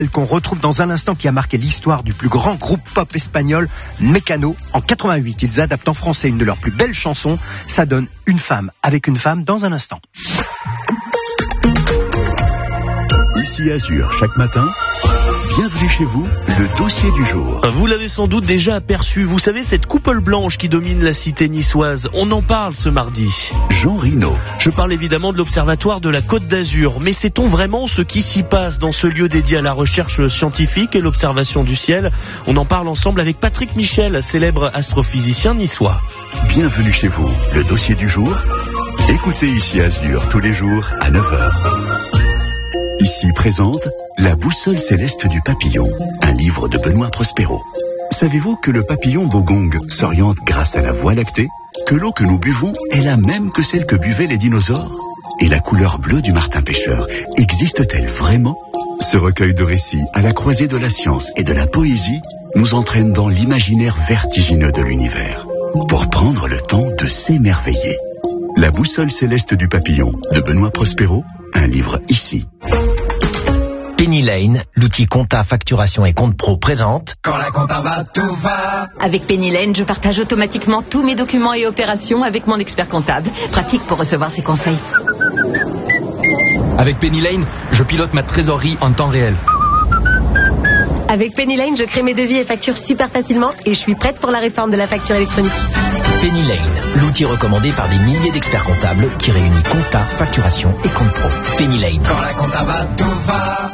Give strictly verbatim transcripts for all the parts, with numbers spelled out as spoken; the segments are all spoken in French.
qu'on retrouve dans un instant, qui a marqué l'histoire du plus grand groupe pop espagnol, Mecano. En quatre-vingt-huit, ils adaptent en français une de leurs plus belles chansons. Ça donne Une femme avec une femme dans un instant. Ici Azur, chaque matin, bienvenue chez vous, le dossier du jour. Vous l'avez sans doute déjà aperçu, vous savez, cette coupole blanche qui domine la cité niçoise. On en parle ce mardi. Jean Rino. Je parle évidemment de l'Observatoire de la Côte d'Azur. Mais sait-on vraiment ce qui s'y passe dans ce lieu dédié à la recherche scientifique et l'observation du ciel? On en parle ensemble avec Patrick Michel, célèbre astrophysicien niçois. Bienvenue chez vous, le dossier du jour. Écoutez Ici Azur tous les jours à neuf heures. Ici présente La boussole céleste du papillon, un livre de Benoît Prospero. Savez-vous que le papillon bogong s'oriente grâce à la Voie lactée? Que l'eau que nous buvons est la même que celle que buvaient les dinosaures? Et la couleur bleue du martin pêcheur existe-t-elle vraiment? Ce recueil de récits à la croisée de la science et de la poésie nous entraîne dans l'imaginaire vertigineux de l'univers, pour prendre le temps de s'émerveiller. La boussole céleste du papillon de Benoît Prospero, un livre ici. Penny Lane, l'outil compta, facturation et compte pro présente. Quand la compta va, tout va. Avec Penny Lane, je partage automatiquement tous mes documents et opérations avec mon expert comptable. Pratique pour recevoir ses conseils. Avec Penny Lane, je pilote ma trésorerie en temps réel. Avec Penny Lane, je crée mes devis et factures super facilement et je suis prête pour la réforme de la facture électronique. Penny Lane, l'outil recommandé par des milliers d'experts comptables qui réunit compta, facturation et compte pro. Penny Lane. Quand la compta va, tout va.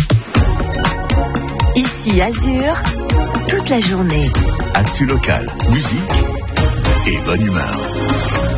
Ici Azur, toute la journée. Actu local, musique et bonne humeur.